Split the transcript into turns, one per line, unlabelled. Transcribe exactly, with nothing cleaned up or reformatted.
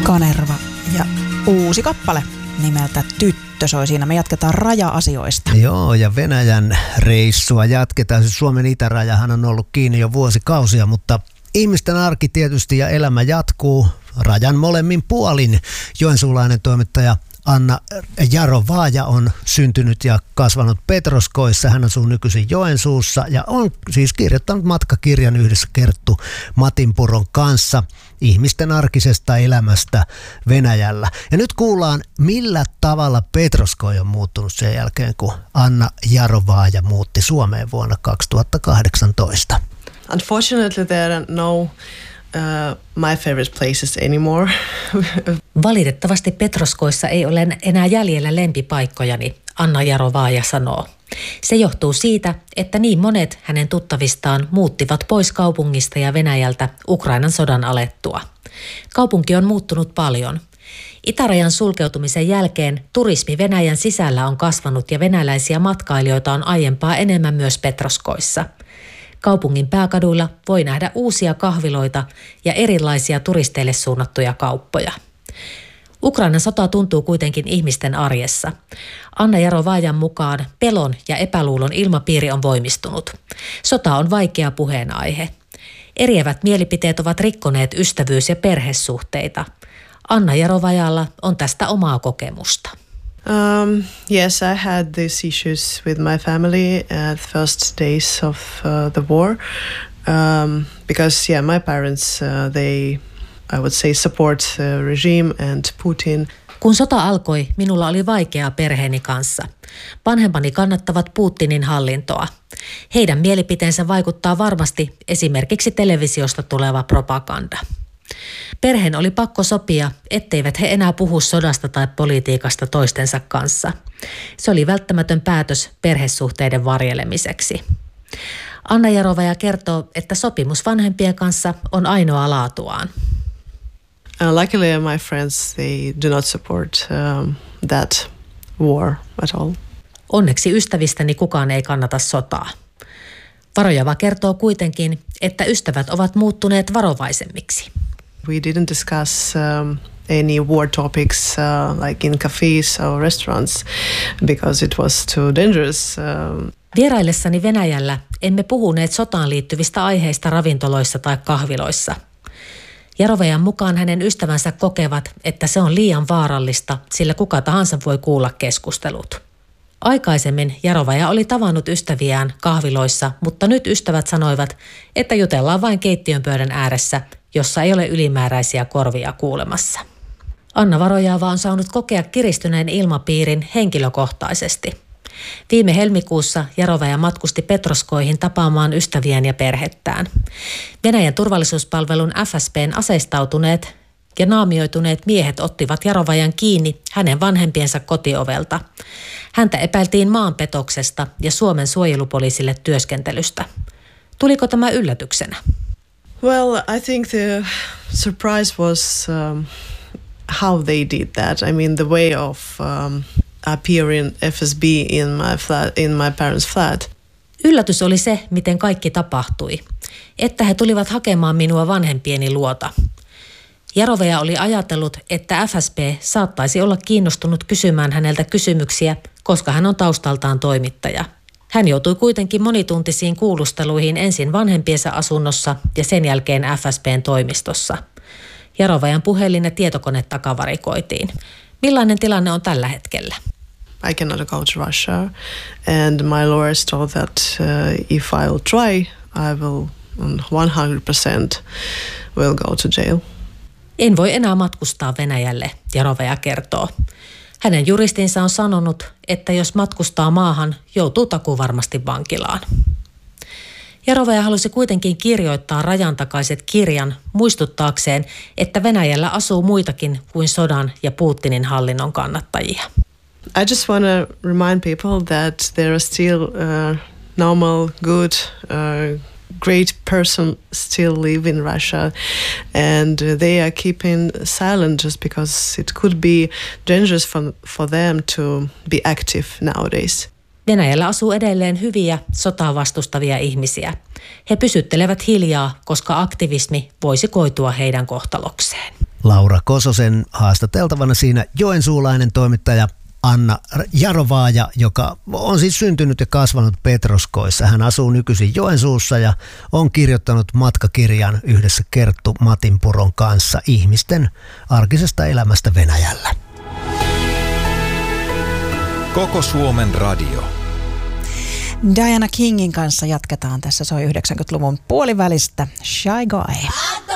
Kanerva ja uusi kappale nimeltä Tyttö soi siinä. Me jatketaan raja-asioista.
Joo, ja Venäjän reissua jatketaan. Se Suomen itärajahan on ollut kiinni jo vuosikausia, mutta ihmisten arki tietysti ja elämä jatkuu rajan molemmin puolin. Joensuulainen toimittaja Anna Jarovaaja on syntynyt ja kasvanut Petroskoissa. Hän asuu nykyisin Joensuussa ja on siis kirjoittanut matkakirjan yhdessä Kerttu Matinpuron kanssa ihmisten arkisesta elämästä Venäjällä. Ja nyt kuullaan, millä tavalla Petroskoi on muuttunut sen jälkeen, kun Anna Jarovaaja muutti Suomeen vuonna kaksituhattakahdeksantoista.
Unfortunately, there are no Uh, my favorite places anymore.
Valitettavasti Petroskoissa ei ole enää jäljellä lempipaikkojani, Anna Jarovaaja sanoo. Se johtuu siitä, että niin monet hänen tuttavistaan muuttivat pois kaupungista ja Venäjältä Ukrainan sodan alettua. Kaupunki on muuttunut paljon. Itärajan sulkeutumisen jälkeen turismi Venäjän sisällä on kasvanut ja venäläisiä matkailijoita on aiempaa enemmän myös Petroskoissa. Kaupungin pääkaduilla voi nähdä uusia kahviloita ja erilaisia turisteille suunnattuja kauppoja. Ukrainan sota tuntuu kuitenkin ihmisten arjessa. Anna Jarovaajan mukaan pelon ja epäluulon ilmapiiri on voimistunut. Sota on vaikea puheenaihe. Eriävät mielipiteet ovat rikkoneet ystävyys- ja perhesuhteita. Anna Jarovaajalla on tästä omaa kokemusta.
Um, yes, I had these issues with my family at the first days of uh, the war um, because, yeah, my parents, uh, they, I would say, support the regime and Putin.
Kun sota alkoi, minulla oli vaikeaa perheeni kanssa. Vanhempani kannattavat Putinin hallintoa. Heidän mielipiteensä vaikuttaa varmasti esimerkiksi televisiosta tuleva propaganda. Perheen oli pakko sopia, etteivät he enää puhu sodasta tai politiikasta toistensa kanssa. Se oli välttämätön päätös perhesuhteiden varjelemiseksi. Anna Jarovaaja kertoo, että sopimus vanhempien kanssa on ainoa laatuaan.
Uh, luckily my friends, they do not support um, that war at all.
Onneksi ystävistäni kukaan ei kannata sotaa. Varojava kertoo kuitenkin, että ystävät ovat muuttuneet varovaisemmiksi.
We didn't discuss um, any war topics uh, like in cafes or restaurants because it was too dangerous. Um.
Vieraillessani Venäjällä emme puhuneet sotaan liittyvistä aiheista ravintoloissa tai kahviloissa. Jarovaajan mukaan hänen ystävänsä kokevat, että se on liian vaarallista, sillä kuka tahansa voi kuulla keskustelut. Aikaisemmin Jarovaaja oli tavannut ystäviään kahviloissa, mutta nyt ystävät sanoivat, että jutellaan vain keittiönpöydän ääressä, jossa ei ole ylimääräisiä korvia kuulemassa. Anna Varojava on saanut kokea kiristyneen ilmapiirin henkilökohtaisesti. Viime helmikuussa Jarovaaja matkusti Petroskoihin tapaamaan ystäviään ja perhettään. Venäjän turvallisuuspalvelun F S B:n aseistautuneet ja naamioituneet miehet ottivat Jarovaajan kiinni hänen vanhempiensa kotiovelta. Häntä epäiltiin maanpetoksesta ja Suomen suojelupoliisille työskentelystä. Tuliko tämä yllätyksenä?
Well, I think the surprise was um, how they did that. I mean, the way of um, appearing F S B in my flat, in my parents' flat.
Yllätys oli se, miten kaikki tapahtui. Että he tulivat hakemaan minua vanhempieni luota. Jarovaaja oli ajatellut, että F S B saattaisi olla kiinnostunut kysymään häneltä kysymyksiä, koska hän on taustaltaan toimittaja. Hän joutui kuitenkin monituntisiin kuulusteluihin ensin vanhempiensa asunnossa ja sen jälkeen F S B:n toimistossa. Jarovaajan puhelin ja tietokone takavarikoitiin. Millainen tilanne on tällä hetkellä?
I cannot go to Russia and my lawyers told that uh, if I will try, I will one hundred percent will go to jail.
En voi enää matkustaa Venäjälle, Jarovaaja kertoo. Hänen juristinsa on sanonut, että jos matkustaa maahan, joutuu takuvarmasti vankilaan. Jarovaaja halusi kuitenkin kirjoittaa rajan takaiset kirjan muistuttaakseen, että Venäjällä asuu muitakin kuin sodan ja Putinin hallinnon kannattajia.
I just want to remind people that there are still uh, normal, good, uh, great person still live in Russia and they are keeping silent just because it could be dangerous for, for them to be active nowadays.
Venäjällä asuu edelleen hyviä sotaa vastustavia ihmisiä. He pysyttelevät hiljaa, koska aktivismi voisi koitua heidän kohtalokseen.
Laura Kososen haastateltavana siinä joensuulainen toimittaja Anna Jarovaaja, joka on siis syntynyt ja kasvanut Petroskoissa. Hän asuu nykyisin Joensuussa ja on kirjoittanut matkakirjan yhdessä Kerttu Matinpuron kanssa ihmisten arkisesta elämästä Venäjällä.
Koko Suomen radio.
Diana Kingin kanssa jatketaan. Tässä soi yhdeksänkymmentäluvun puolivälistä Shy Guy.